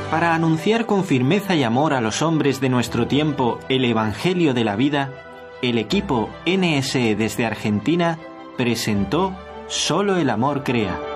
Para anunciar con firmeza y amor a los hombres de nuestro tiempo el Evangelio de la vida, el equipo NSE desde Argentina presentó Solo el amor crea.